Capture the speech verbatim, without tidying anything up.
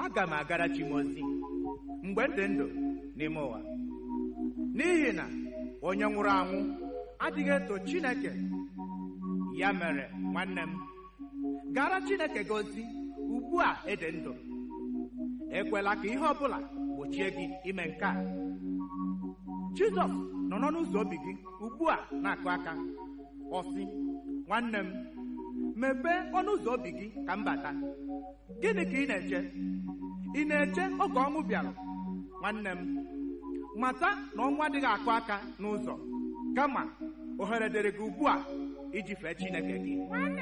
aga m agara chi m ozi mgbe m dị ndụ n'ime ụwa, n'ihi na onye nwụrụ anwụ adịghị eto Chineke. Ya mere nwanne m, gara Chineke gị ozi ugbu a ede ndụ. Ekwela ka ihe ọbụla gbochie gị ime nke a. Jizọs nọ n'ụzọ obi gị ugbu a na-akụ aka. Ọ sị, nwanne m, mepee ọnụ ụzọ obi gị ka m bata. Gịnị ka ị na-eche? Ị na-eche oge ọnwụ bịara? Nwanne m, mata na ọnwụ adịghị akụ aka n'ụzọ, kama ohere dịrị gị ugbu a iji fee Chineke gị.